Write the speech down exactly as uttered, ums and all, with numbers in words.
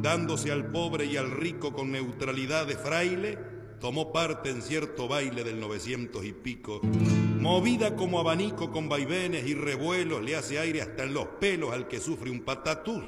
dándose al pobre y al rico con neutralidad de fraile, tomó parte en cierto baile del novecientos y pico. Movida como abanico con vaivenes y revuelos, le hace aire hasta en los pelos al que sufre un patatús.